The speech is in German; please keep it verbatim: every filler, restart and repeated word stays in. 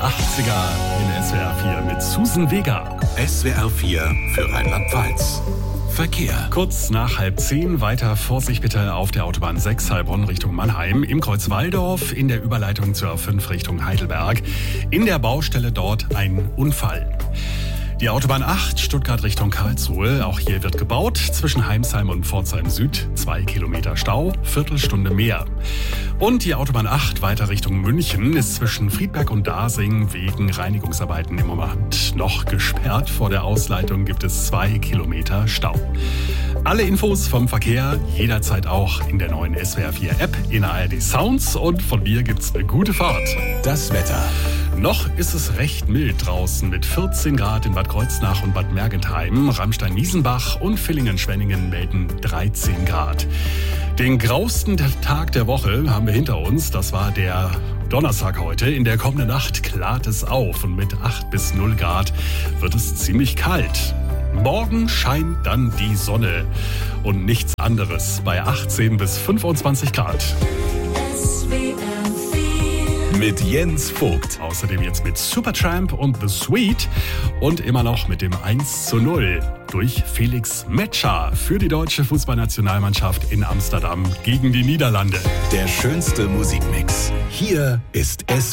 achtziger in S W R vier mit Susan Vega. S W R vier für Rheinland-Pfalz. Verkehr. Kurz nach halb zehn, weiter Vorsicht bitte auf der Autobahn sechs Heilbronn Richtung Mannheim, im Kreuz Walldorf, in der Überleitung zur A fünf Richtung Heidelberg. In der Baustelle dort ein Unfall. Die Autobahn acht, Stuttgart Richtung Karlsruhe, auch hier wird gebaut. Zwischen Heimsheim und Pforzheim Süd, zwei Kilometer Stau, Viertelstunde mehr. Und die Autobahn acht weiter Richtung München ist zwischen Friedberg und Dasing wegen Reinigungsarbeiten im Moment noch gesperrt. Vor der Ausleitung gibt es zwei Kilometer Stau. Alle Infos vom Verkehr jederzeit auch in der neuen S W R vier App, in A R D Sounds, und von mir gibt's eine gute Fahrt. Das Wetter. Noch ist es recht mild draußen mit vierzehn Grad in Bad Kreuznach und Bad Mergentheim. Ramstein-Niesenbach und Villingen-Schwenningen melden dreizehn Grad. Den grausten Tag der Woche haben wir hinter uns. Das war der Donnerstag heute. In der kommenden Nacht klart es auf und mit acht bis null Grad wird es ziemlich kalt. Morgen scheint dann die Sonne und nichts anderes bei achtzehn bis fünfundzwanzig Grad. Mit Jens Vogt. Außerdem jetzt mit Supertramp und The Sweet und immer noch mit dem eins zu null durch Felix Metscher für die deutsche Fußballnationalmannschaft in Amsterdam gegen die Niederlande. Der schönste Musikmix. Hier ist S